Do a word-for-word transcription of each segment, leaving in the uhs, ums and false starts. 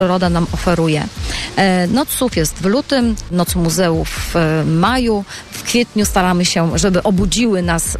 przyroda nam oferuje. Noc Słów jest w lutym, Noc Muzeów w maju. W kwietniu staramy się, żeby obudziły nas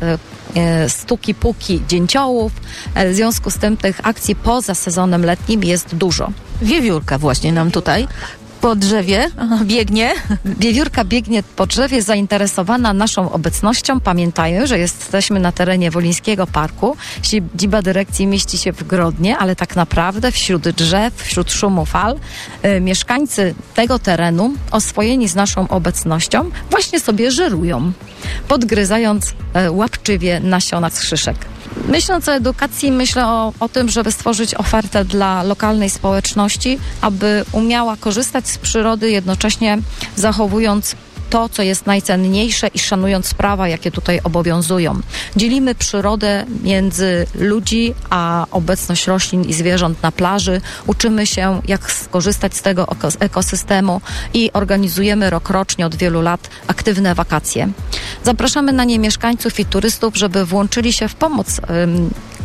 stuki, puki dzięciołów. W związku z tym tych akcji poza sezonem letnim jest dużo. Wiewiórka właśnie nam tutaj po drzewie biegnie. Wiewiórka biegnie po drzewie, zainteresowana naszą obecnością. Pamiętają, że jesteśmy na terenie Wolińskiego Parku. Siedziba dyrekcji mieści się w Grodnie, ale tak naprawdę wśród drzew, wśród szumu fal, y, mieszkańcy tego terenu, oswojeni z naszą obecnością, właśnie sobie żerują, podgryzając y, łapczywie nasiona z szyszek. Myśląc o edukacji, myślę o, o tym, żeby stworzyć ofertę dla lokalnej społeczności, aby umiała korzystać z przyrody, jednocześnie zachowując to, co jest najcenniejsze i szanując prawa, jakie tutaj obowiązują. Dzielimy przyrodę między ludzi, a obecność roślin i zwierząt na plaży. Uczymy się, jak skorzystać z tego ekosystemu i organizujemy rokrocznie od wielu lat aktywne wakacje. Zapraszamy na nie mieszkańców i turystów, żeby włączyli się w pomoc ym,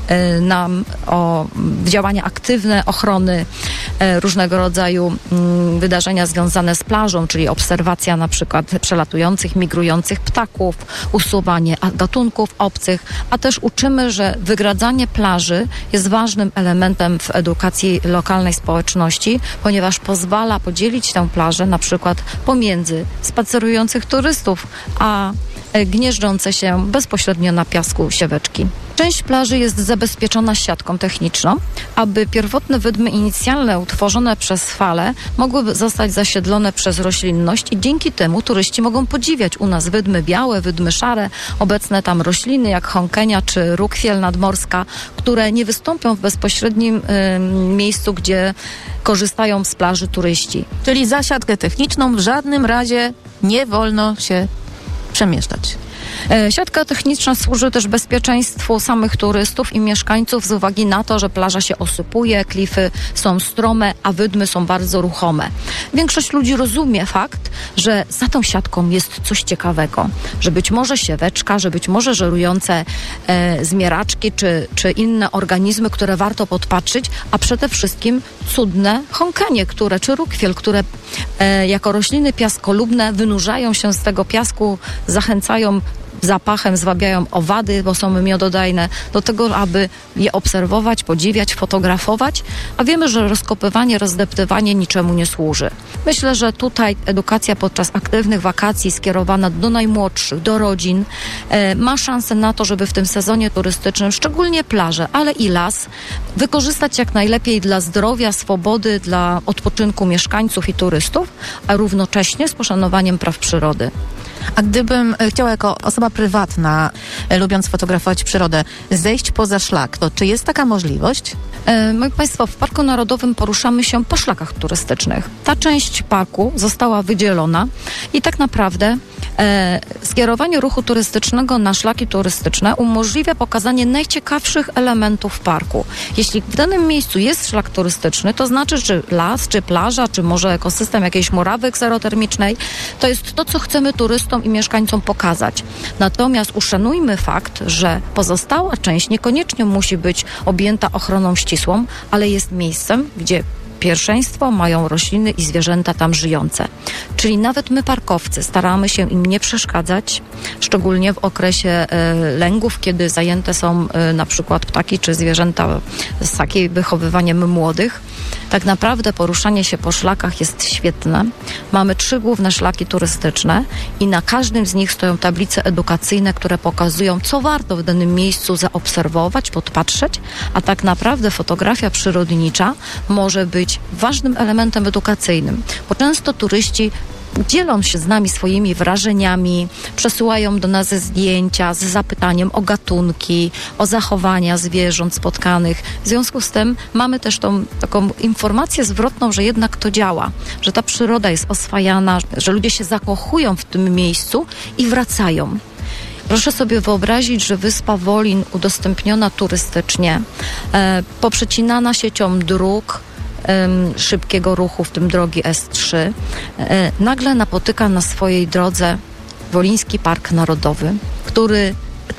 nam o działania aktywne ochrony różnego rodzaju wydarzenia związane z plażą, czyli obserwacja na przykład przelatujących, migrujących ptaków, usuwanie gatunków obcych, a też uczymy, że wygradzanie plaży jest ważnym elementem w edukacji lokalnej społeczności, ponieważ pozwala podzielić tę plażę na przykład pomiędzy spacerujących turystów, a gnieżdżące się bezpośrednio na piasku sieweczki. Część plaży jest zabezpieczona siatką techniczną, aby pierwotne wydmy inicjalne utworzone przez fale mogły zostać zasiedlone przez roślinność i dzięki temu turyści mogą podziwiać u nas wydmy białe, wydmy szare, obecne tam rośliny jak honkenia czy rukwiel nadmorska, które nie wystąpią w bezpośrednim y, miejscu, gdzie korzystają z plaży turyści. Czyli za siatkę techniczną w żadnym razie nie wolno się przemieszczać. Siatka techniczna służy też bezpieczeństwu samych turystów i mieszkańców z uwagi na to, że plaża się osypuje, klify są strome, a wydmy są bardzo ruchome. Większość ludzi rozumie fakt, że za tą siatką jest coś ciekawego, że być może sieweczka, że być może żerujące e, zmieraczki czy, czy inne organizmy, które warto podpatrzyć, a przede wszystkim cudne honkenie, które, czy rukwiel, które e, jako rośliny piaskolubne wynurzają się z tego piasku, zachęcają zapachem, zwabiają owady, bo są miododajne, do tego, aby je obserwować, podziwiać, fotografować, a wiemy, że rozkopywanie, rozdeptywanie niczemu nie służy. Myślę, że tutaj edukacja podczas aktywnych wakacji skierowana do najmłodszych, do rodzin, e, ma szansę na to, żeby w tym sezonie turystycznym, szczególnie plaże, ale i las, wykorzystać jak najlepiej dla zdrowia, swobody, dla odpoczynku mieszkańców i turystów, a równocześnie z poszanowaniem praw przyrody. A gdybym chciała jako osoba prywatna, e, lubiąc fotografować przyrodę, zejść poza szlak, to czy jest taka możliwość? E, moi Państwo, w Parku Narodowym poruszamy się po szlakach turystycznych. Ta część parku została wydzielona i tak naprawdę e, skierowanie ruchu turystycznego na szlaki turystyczne umożliwia pokazanie najciekawszych elementów parku. Jeśli w danym miejscu jest szlak turystyczny, to znaczy, czy las, czy plaża, czy może ekosystem jakiejś murawy kserotermicznej, to jest to, co chcemy turystom i mieszkańcom pokazać. Natomiast uszanujmy fakt, że pozostała część niekoniecznie musi być objęta ochroną ścisłą, ale jest miejscem, gdzie pierwszeństwo mają rośliny i zwierzęta tam żyjące. Czyli nawet my, parkowcy, staramy się im nie przeszkadzać, szczególnie w okresie e, lęgów, kiedy zajęte są e, na przykład ptaki czy zwierzęta z takiej wychowywaniem młodych. Tak naprawdę poruszanie się po szlakach jest świetne. Mamy trzy główne szlaki turystyczne i na każdym z nich stoją tablice edukacyjne, które pokazują, co warto w danym miejscu zaobserwować, podpatrzeć, a tak naprawdę fotografia przyrodnicza może być ważnym elementem edukacyjnym, bo często turyści dzielą się z nami swoimi wrażeniami, przesyłają do nas zdjęcia z zapytaniem o gatunki, o zachowania zwierząt spotkanych. W związku z tym mamy też tą taką informację zwrotną, że jednak to działa, że ta przyroda jest oswajana, że ludzie się zakochują w tym miejscu i wracają. Proszę sobie wyobrazić, że wyspa Wolin udostępniona turystycznie, e, poprzecinana siecią dróg, szybkiego ruchu, w tym drogi S trzy, nagle napotyka na swojej drodze Woliński Park Narodowy, który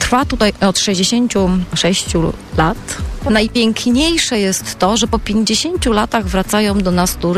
Trwa tutaj od sześćdziesięciu sześciu lat. Najpiękniejsze jest to, że po pięćdziesięciu latach wracają do nas turysty.